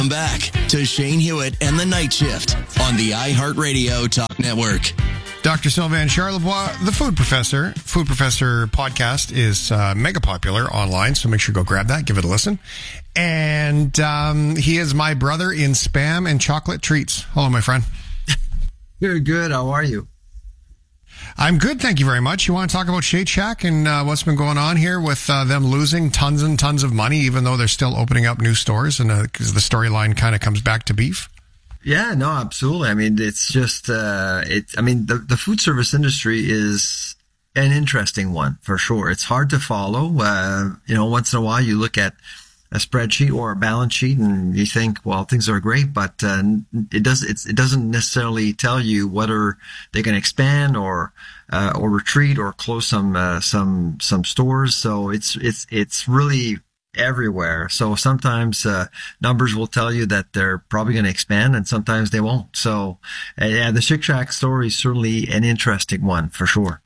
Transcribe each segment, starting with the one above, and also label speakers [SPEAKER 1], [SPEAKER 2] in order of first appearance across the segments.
[SPEAKER 1] Back to Shane Hewitt and the Night Shift on the iHeartRadio Talk Network.
[SPEAKER 2] Dr. Sylvain Charlebois, the Food Professor. Food Professor podcast is mega popular online, so make sure you go grab that, give it a listen. And he is my brother in Spam and chocolate treats. Hello, my friend.
[SPEAKER 3] Good, good. How are you?
[SPEAKER 2] I'm good, thank you very much. You want to talk about Shake Shack and what's been going on here with them losing tons and tons of money, even though they're still opening up new stores, and because the storyline kind of comes back to beef?
[SPEAKER 3] Yeah, no, absolutely. I mean, it's just, the food service industry is an interesting one for sure. It's hard to follow. Once in a while you look at a spreadsheet or a balance sheet and you think, well, things are great, but it doesn't necessarily tell you whether they can expand or retreat or close some stores. So it's really everywhere. So sometimes numbers will tell you that they're probably going to expand, and sometimes they won't. So the Shake Shack story is certainly an interesting one for sure.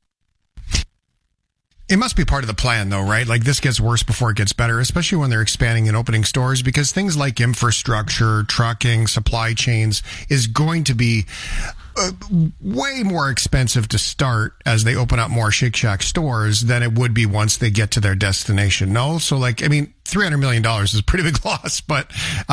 [SPEAKER 2] It must be part of the plan, though, right? Like, this gets worse before it gets better, especially when they're expanding and opening stores, because things like infrastructure, trucking, supply chains is going to be way more expensive to start as they open up more Shake Shack stores than it would be once they get to their destination. No? So, $300 million is a pretty big loss, but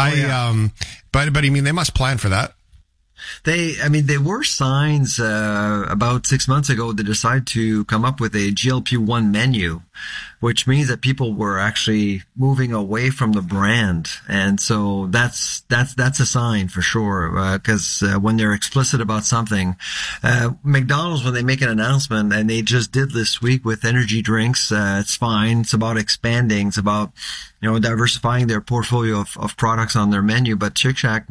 [SPEAKER 2] they must plan for that.
[SPEAKER 3] There were signs about 6 months ago they decided to come up with a GLP-1 menu, which means that people were actually moving away from the brand. And so that's a sign for sure, because when they're explicit about something, McDonald's, when they make an announcement, and they just did this week with energy drinks, it's fine. It's about expanding. It's about, diversifying their portfolio of products on their menu. But Shake Shack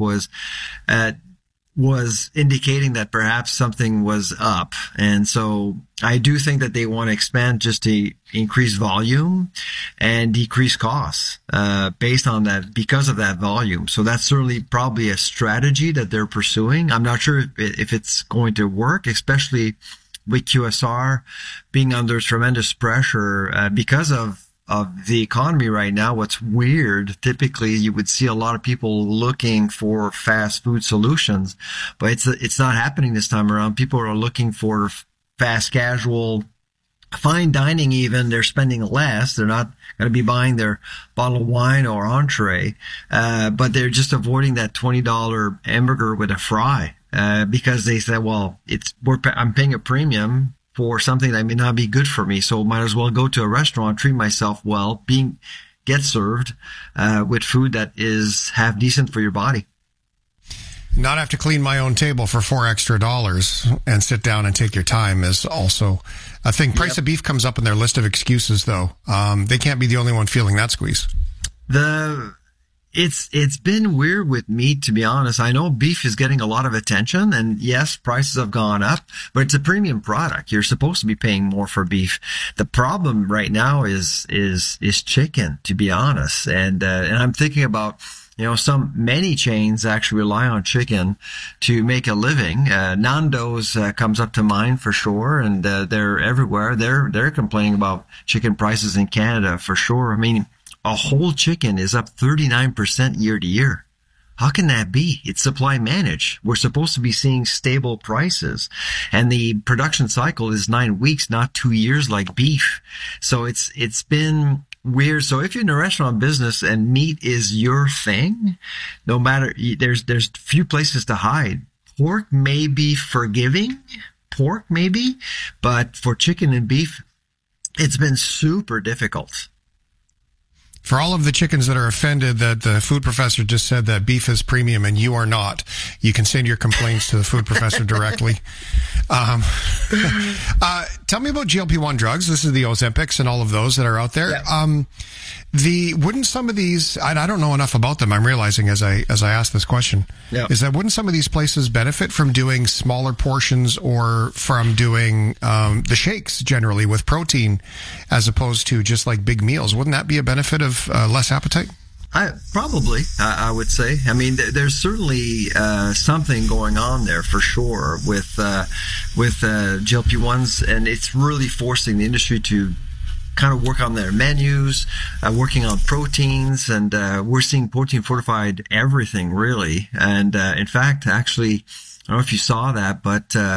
[SPEAKER 3] was indicating that perhaps something was up. And so I do think that they want to expand just to increase volume and decrease costs, based on that, because of that volume. So that's certainly probably a strategy that they're pursuing. I'm not sure if it's going to work, especially with QSR being under tremendous pressure, because of the economy right now. What's weird, typically you would see a lot of people looking for fast food solutions, but it's not happening this time around. People are looking for fast casual, fine dining even. They're spending less. They're not going to be buying their bottle of wine or entree, but they're just avoiding that $20 hamburger with a fry, because they said, well, I'm paying a premium for something that may not be good for me, so might as well go to a restaurant, treat myself well, get served with food that is half decent for your body.
[SPEAKER 2] Not have to clean my own table for $4 extra and sit down and take your time is also a thing. Price of beef comes up in their list of excuses, though. They can't be the only one feeling that squeeze.
[SPEAKER 3] It's been weird with meat, to be honest. I know beef is getting a lot of attention, and yes, prices have gone up, but it's a premium product. You're supposed to be paying more for beef. The problem right now is chicken, to be honest. And I'm thinking about, many chains actually rely on chicken to make a living. Nando's comes up to mind for sure, and they're everywhere. They're complaining about chicken prices in Canada for sure. I mean, a whole chicken is up 39% year to year. How can that be? It's supply managed. We're supposed to be seeing stable prices, and the production cycle is 9 weeks, not 2 years like beef. So it's been weird. So if you're in a restaurant business and meat is your thing, no matter, there's few places to hide. Pork may be forgiving, but for chicken and beef, it's been super difficult.
[SPEAKER 2] For all of the chickens that are offended that the food professor just said that beef is premium and you are not, you can send your complaints to the food professor directly. Tell me about GLP-1 drugs. This is the Ozempics and all of those that are out there. Yeah. Wouldn't some of these, I don't know enough about them, I'm realizing as I ask this question, is that wouldn't some of these places benefit from doing smaller portions or from doing the shakes generally with protein as opposed to just like big meals? Wouldn't that be a benefit of less appetite?
[SPEAKER 3] I would say. I mean, there's certainly something going on there for sure with GLP-1s, and it's really forcing the industry to kind of work on their menus, working on proteins, and we're seeing protein fortified everything really. And in fact, actually, I don't know if you saw that, but